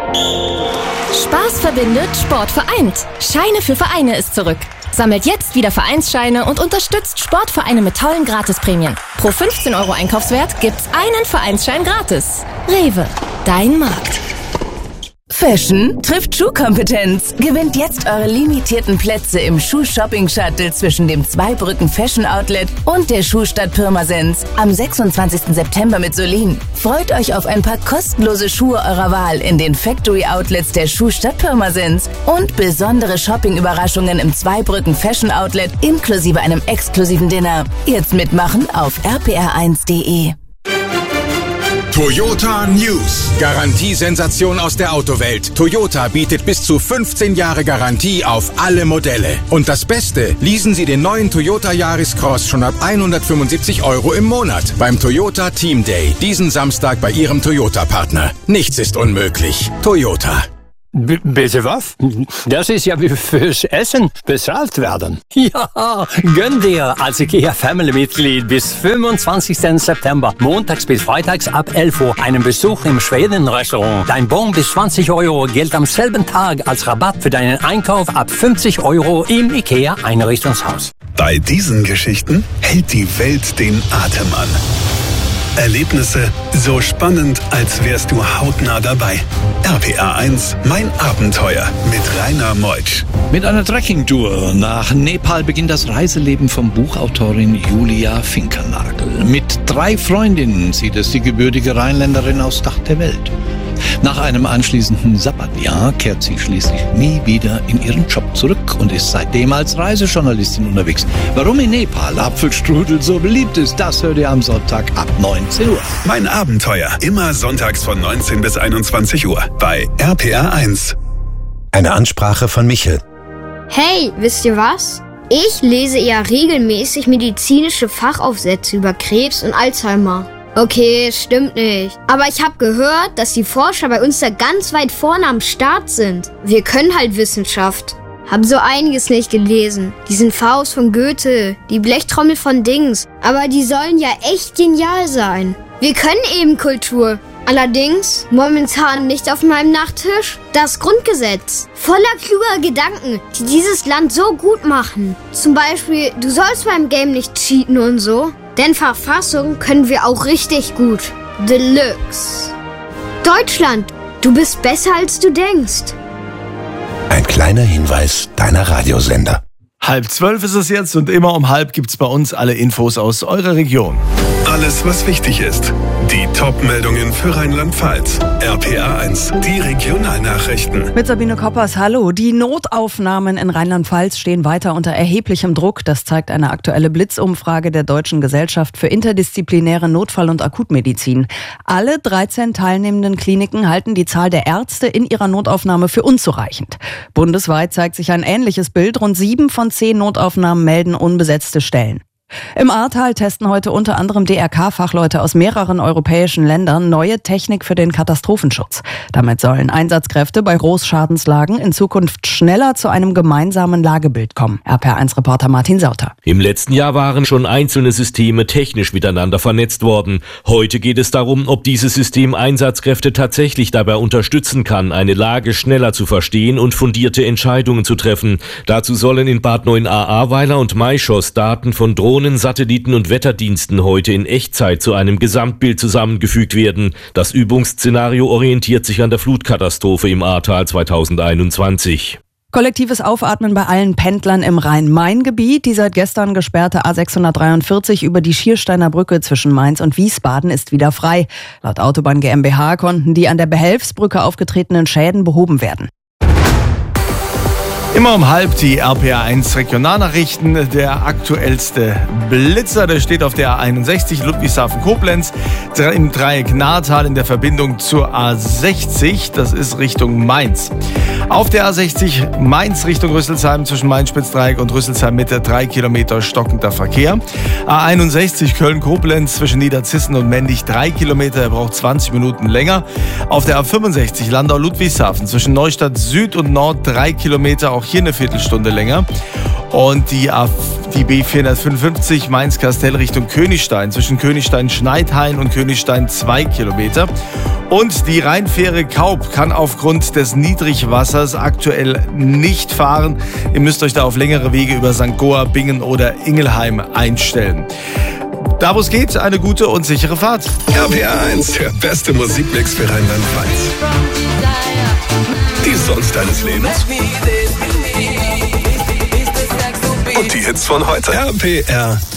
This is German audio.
Spaß verbindet, Sport vereint. Scheine für Vereine ist zurück. Sammelt jetzt wieder Vereinsscheine und unterstützt Sportvereine mit tollen Gratisprämien. Pro 15 € Einkaufswert gibt's einen Vereinsschein gratis. Rewe, dein Markt. Fashion trifft Schuhkompetenz. Gewinnt jetzt eure limitierten Plätze im Schuh-Shopping-Shuttle zwischen dem Zweibrücken Fashion Outlet und der Schuhstadt Pirmasens am 26. September mit Solin. Freut euch auf ein paar kostenlose Schuhe eurer Wahl in den Factory-Outlets der Schuhstadt Pirmasens und besondere Shopping-Überraschungen im Zweibrücken Fashion Outlet inklusive einem exklusiven Dinner. Jetzt mitmachen auf rpr1.de. Toyota News. Garantiesensation aus der Autowelt. Toyota bietet bis zu 15 Jahre Garantie auf alle Modelle. Und das Beste, leasen Sie den neuen Toyota Yaris Cross schon ab 175 € im Monat beim Toyota Team Day. Diesen Samstag bei Ihrem Toyota-Partner. Nichts ist unmöglich. Toyota. Bitte was? Das ist ja wie fürs Essen bezahlt werden. Ja, gönn dir als IKEA-Family-Mitglied bis 25. September, montags bis freitags ab 11 Uhr, einen Besuch im Schweden-Restaurant. Dein Bon bis 20 € gilt am selben Tag als Rabatt für deinen Einkauf ab 50 € im IKEA-Einrichtungshaus. Bei diesen Geschichten hält die Welt den Atem an. Erlebnisse so spannend, als wärst du hautnah dabei. RPR1, mein Abenteuer mit Rainer Meutsch. Mit einer Trekkingtour nach Nepal beginnt das Reiseleben von Buchautorin Julia Finkernagel. Mit 3 Freundinnen zieht es die gebürtige Rheinländerin aufs Dach der Welt. Nach einem anschließenden Sabbatjahr kehrt sie schließlich nie wieder in ihren Job zurück und ist seitdem als Reisejournalistin unterwegs. Warum in Nepal Apfelstrudel so beliebt ist, das hört ihr am Sonntag ab 19 Uhr. Mein Abenteuer, immer sonntags von 19 bis 21 Uhr bei RPR1. Eine Ansprache von Michel. Hey, wisst ihr was? Ich lese eher regelmäßig medizinische Fachaufsätze über Krebs und Alzheimer. Okay, stimmt nicht. Aber ich habe gehört, dass die Forscher bei uns da ganz weit vorne am Start sind. Wir können halt Wissenschaft. Hab so einiges nicht gelesen. Diesen Faust von Goethe, die Blechtrommel von Dings. Aber die sollen ja echt genial sein. Wir können eben Kultur. Allerdings momentan nicht auf meinem Nachttisch das Grundgesetz. Voller kluger Gedanken, die dieses Land so gut machen. Zum Beispiel, du sollst beim Game nicht cheaten und so. Denn Verfassung können wir auch richtig gut. Deluxe. Deutschland, du bist besser als du denkst. Ein kleiner Hinweis deiner Radiosender. 11:30 ist es jetzt und immer um 11 gibt's bei uns alle Infos aus eurer Region. Alles, was wichtig ist. Die Top-Meldungen für Rheinland-Pfalz. RPR1, die Regionalnachrichten. Mit Sabine Koppers, hallo. Die Notaufnahmen in Rheinland-Pfalz stehen weiter unter erheblichem Druck. Das zeigt eine aktuelle Blitzumfrage der Deutschen Gesellschaft für interdisziplinäre Notfall- und Akutmedizin. Alle 13 teilnehmenden Kliniken halten die Zahl der Ärzte in ihrer Notaufnahme für unzureichend. Bundesweit zeigt sich ein ähnliches Bild. Rund 7 von 10 Notaufnahmen melden unbesetzte Stellen. Im Ahrtal testen heute unter anderem DRK-Fachleute aus mehreren europäischen Ländern neue Technik für den Katastrophenschutz. Damit sollen Einsatzkräfte bei Großschadenslagen in Zukunft schneller zu einem gemeinsamen Lagebild kommen. RPR1-Reporter Martin Sauter. Im letzten Jahr waren schon einzelne Systeme technisch miteinander vernetzt worden. Heute geht es darum, ob dieses System Einsatzkräfte tatsächlich dabei unterstützen kann, eine Lage schneller zu verstehen und fundierte Entscheidungen zu treffen. Dazu sollen in Bad Neuenahr-Ahrweiler und Maischoss Daten von Drohnen, Satelliten und Wetterdiensten heute in Echtzeit zu einem Gesamtbild zusammengefügt werden. Das Übungsszenario orientiert sich an der Flutkatastrophe im Ahrtal 2021. Kollektives Aufatmen bei allen Pendlern im Rhein-Main-Gebiet. Die seit gestern gesperrte A643 über die Schiersteiner Brücke zwischen Mainz und Wiesbaden ist wieder frei. Laut Autobahn GmbH konnten die an der Behelfsbrücke aufgetretenen Schäden behoben werden. Immer um 11 die RPR1 Regionalnachrichten. Der aktuellste Blitzer, der steht auf der A61 Ludwigshafen-Koblenz im Dreieck Nahrtal in der Verbindung zur A60. Das ist Richtung Mainz. Auf der A60 Mainz Richtung Rüsselsheim zwischen Main-Spitz-Dreieck und Rüsselsheim Mitte 3 Kilometer stockender Verkehr. A61 Köln-Koblenz zwischen Niederzissen und Mendig 3 Kilometer, er braucht 20 Minuten länger. Auf der A65 Landau-Ludwigshafen zwischen Neustadt Süd und Nord 3 Kilometer, auch hier eine Viertelstunde länger. Und die B455 Mainz-Kastell Richtung Königstein, zwischen Königstein-Schneidhain und Königstein 2 Kilometer. Und die Rheinfähre Kaub kann aufgrund des Niedrigwassers aktuell nicht fahren. Ihr müsst euch da auf längere Wege über St. Goar, Bingen oder Ingelheim einstellen. Da wo es geht, eine gute und sichere Fahrt. RPR 1, der beste Musikmix für Rheinland-Pfalz. Die Songs deines Lebens. Und die Hits von heute. RPR